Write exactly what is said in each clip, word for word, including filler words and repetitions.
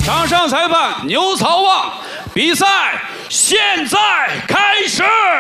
场上裁判牛曹旺，比赛现在开始。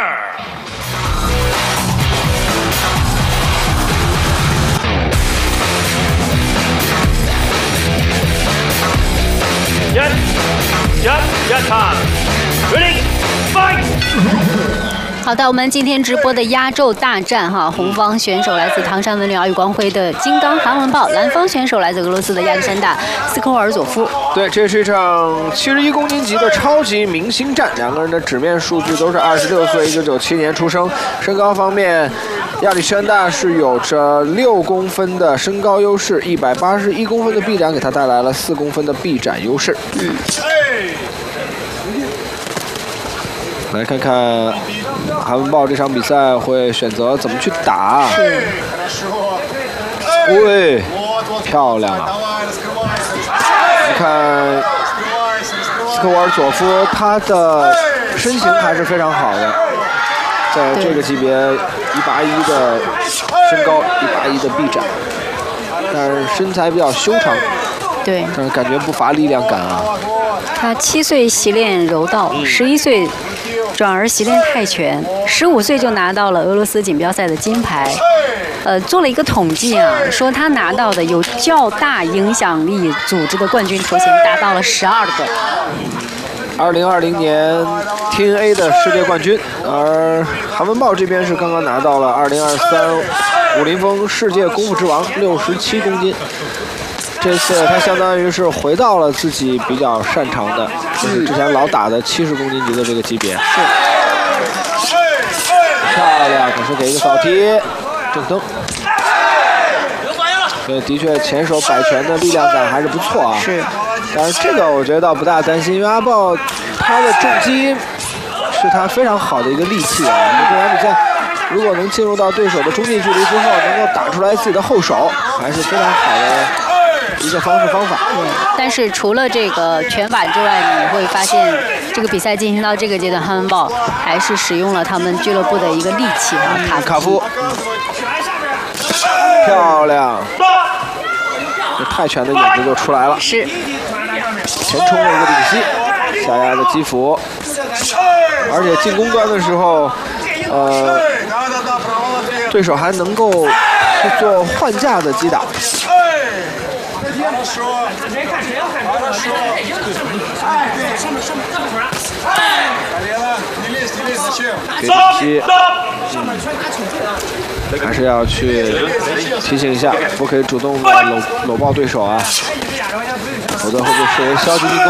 Yes, yes, yes, time. Ready, fight. 好的，我们今天直播的压轴大战哈，红方选手来自唐山文旅奥运光辉的金刚韩文豹，蓝方选手来自俄罗斯的亚历山大斯科沃尔佐夫。 对，这是一场七十一公斤级的超级明星战，两个人的纸面数据都是二十六岁，一九九七年出生。身高方面，亚历山大是有着六公分的身高优势，一百八十一公分的臂展给他带来了四公分的臂展优势。嗯。来看看韩文豹这场比赛会选择怎么去打。 是。 喂，漂亮！你看斯科沃尔佐夫，他的身形还是非常好的，在这个级别一八一的身高，一八一的臂展，但是身材比较修长。 对。 但是感觉不乏力量感啊。 他七岁习练柔道，十一岁转而习练泰拳，十五岁就拿到了俄罗斯锦标赛的金牌。呃，做了一个统计啊，说他拿到的有较大影响力组织的冠军头衔达到了十二个。 二零二零年 T N A 的世界冠军，而韩文豹这边是刚刚拿到了二零二三武林风世界功夫之王，六十七公斤。这次他相当于是回到了自己比较擅长的，就是之前老打的七十公斤级的这个级别。是。漂亮，可是给一个扫踢，正蹬。对，的确前手摆拳的力量感还是不错啊。 是。 但是这个我觉得倒不大担心，因为阿豹他的重击是他非常好的一个利器啊。这场比赛如果能进入到对手的中近距离之后，能够打出来自己的后手，还是非常好的一个方式方法。 对，但是除了这个拳法之外，你会发现这个比赛进行到这个阶段，韩文豹还是使用了他们俱乐部的一个利器啊，卡卡夫。漂亮，这泰拳的影子就出来了。 是。 前冲了一个顶膝，下压的击腹，而且进攻端的时候，呃，对手还能够去做换架的击打。给顶膝，嗯，还是要去提醒一下，不可以主动的搂搂抱对手啊，否则会被视为消极进攻。